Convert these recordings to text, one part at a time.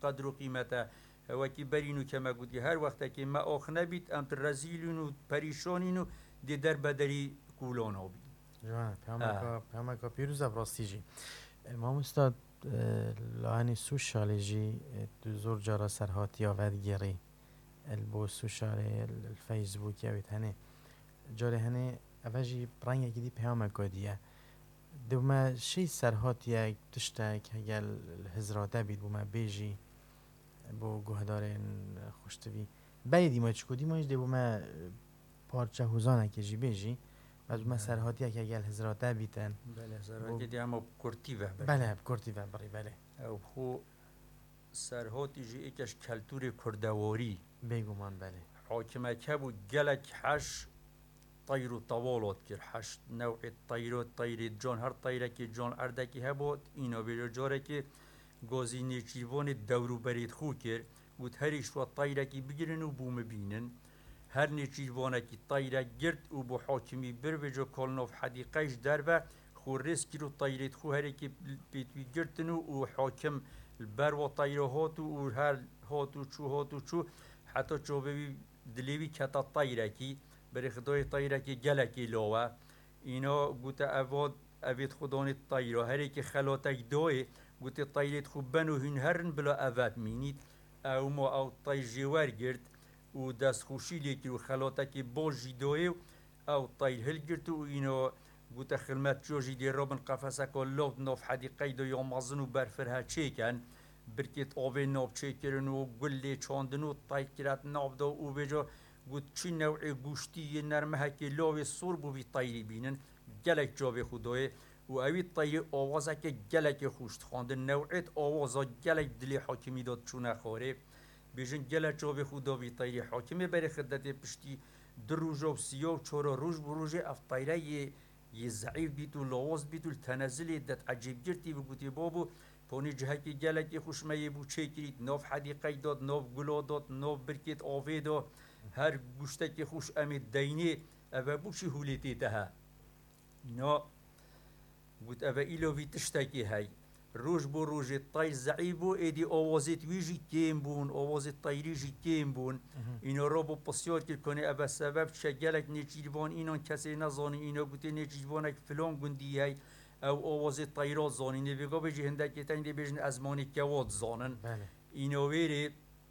قدر و قیمته وکی برینو که ما گودی هر وقت که ما آخ نبید ام رزیلین و پریشانین و دی در بدری کولان ها بید جوان پیامک پیروز براستی جی ما استاد لانی سوشالی جی دو زور جارا سرهاتی آورد گیری البو سوشالی الفیسبوک یا هنه جاره هنه اوجی برنگ گیدی پیامک دیه دو ما شی سرهاتی یک تشتک هگل هزراته بید بو ما بیجی بو گوهدارین خوشتوی بیدی ما چکو دی مایش دی بو ما پارچه حوزانه که جی بیجی از بو ما سرهاتی که هگل هزراته بیتن بله سرهاتی دی اما کرتی و بله بکرتی و بری بله او خو سرهاتی جی ایکش کلتور کردواری بگو من بله حاکمه که بود گلک حش طير و طوالات كر حشت نوع الطيرات طير جان هر طيره که جان اردکی هبود اینا بیرو جاره که گازی نیچیوان دورو برید خو کر بود هریش و طيره که بگیرن و بوم بینن هر نیچیوانه که طيره گرد و بو حاکمی بر و جو کلناف حدیقهش در و خورس کرو طيرت خو هری که بیتوی گرتن و حاکم بر و طيره هاتو و هر هاتو چو حتی چو ببی دلیوی کتا طيره کی برای خدای طیره که گلکی لاوه اینا گوته اوید خدان طیره هری که خلاتک دوه گوته طیرت خوب بنو هن هرن بلا اوید مینید او ما او طیر جوار گرد و دست خوشی لیکی و خلاتک باجی دوه او طیر هل گرد و اینا گوته خلمت جوجی دی رابن قفسک و لوت ناف حدیقه دو یا مازن و برفرها چیکن برکت آوه ناب چیکرن و گلی چاندن و طیر کرد ناب دو و بجا گوت چی نوع گوشتی نرمه که لاوی سور بو بی طیری بینن گلک جاوی خدای و اوی طیر آوازه که گلک خوشت خواند نوعیت آوازه گلک دلی حاکمی داد چونه خواره بیشن گلک جاوی خدا بی طیر حاکمی بری خدت پشتی در روژا و سیا و چورا روژ بروژه اف طیره یه ضعیف بیتو لاواز بیتو تنزلی دت عجیب گرتی بگوتی بابو پونی جهه که گلک خوشمه بو چه کرید ناف حدیقه داد ناف گلا داد ناف برکت آوه داد هر گوشته که خوش امید دینه اوه بوشی هولیتی ده اینا گوت اوه ایلوی تشتکی های روش بو روش طیر زعیبو ایدی آوازت ویجی کم بون آوازت طیریجی کم بون اینا را با پسیار کرد کنه اوه سبب شگلک نیچیروان اینان کسی نزانی اینا گوته نیچیروانک فلان گندی های او آوازت طیرات زانی نویگا بجی هنده که تنده بجن ازمانی کواد زانن اینا ویره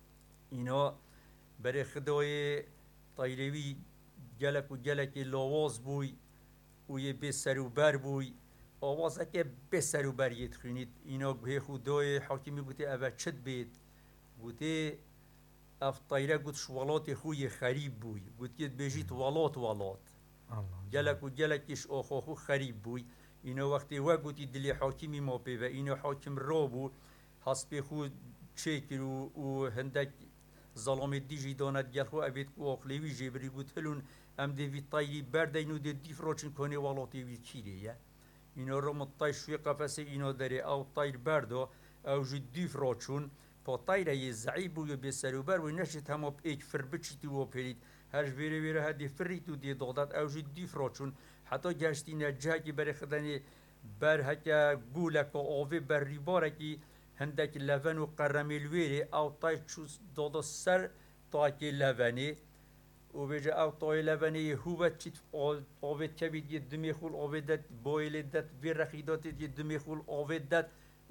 اینا برای خدای طیروی گلک و گلک لاواز بوی و یه بسر و بر بوی آوازه که بسر و بر یه خونید اینا گوه خدای حاکمی گوته اوه چد بید گوته اف طیره گوت شوالات خوی خریب بوی گوته بیجیت والات گلک و گلکش آخو خریب بوی اینا وقتی و گوتی دلی حاکمی ما پی و اینا حاکم را بو حسب خود چکر و هندک ظلام دیجی داند گل خو اوید کو اخلیوی جبری گوت هلون ام دیوی طیری بردین و دی دیفراچن کنی والاتی وی کیریه اینا رو مطای شوی قفسه اینا داره او طیر بردو او جی دیفراچون پا طیره یه زعیب و به سروبر و نشت هم اب ایک فر بچیتی و پرید هرش ویره هدی فریت و دی دادت او جی دیفراچون حتی گشتی نجه که بر خدنی بر هکا گولک و آوه بر ریباره که هندک لون و قرملویری او طای چوز دادا سر تاکی لونی و بجا او طای لونی هوت چیت آوه کبید یه دمی خول آوه داد بایل داد وی رخیدات یه دمی خول آوه داد